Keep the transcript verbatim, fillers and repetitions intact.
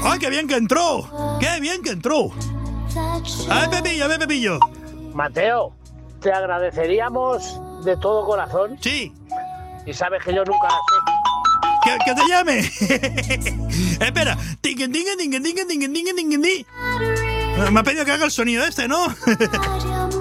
¡Ay, qué bien que entró! ¡Qué bien que entró! A ver, Pepillo, a ver, Pepillo. Mateo, te agradeceríamos de todo corazón. Sí. Y sabes que yo nunca la sé. Que, que te llame. Espera. Tingue, tingue, tingue, tingue, tingue, tingue, tingue, tingue. Me ha pedido que haga el sonido este, ¿no?